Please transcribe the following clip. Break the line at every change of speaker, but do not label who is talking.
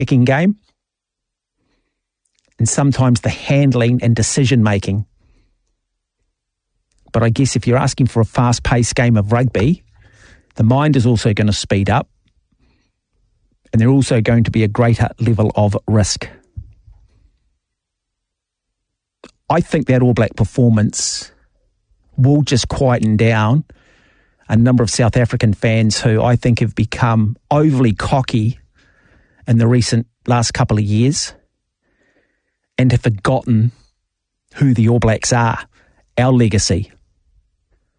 kicking game, and sometimes the handling and decision-making. But I guess if you're asking for a fast-paced game of rugby, the mind is also going to speed up, and there's also going to be a greater level of risk. I think that All Black performance will just quieten down a number of South African fans who I think have become overly cocky in the last couple of years and have forgotten who the All Blacks are, our legacy.